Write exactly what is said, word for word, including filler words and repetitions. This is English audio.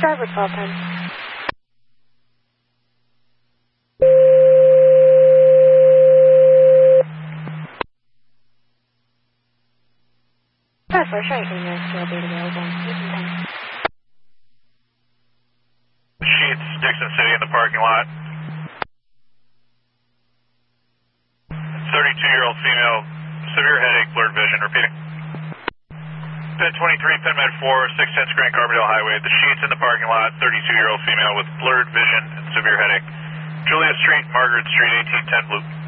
Driver twelve ten. Driver four, try to get your data available. Sheets, Dixon City in the parking lot. thirty-two-year-old female, severe headache, blurred vision, repeating. Pin twenty-three, Pin Med four, six ten Grand Carbondale Highway. The Sheets in the parking lot, thirty-two-year-old female with blurred vision and severe headache. Julia Street, Margaret Street, eighteen ten Blue.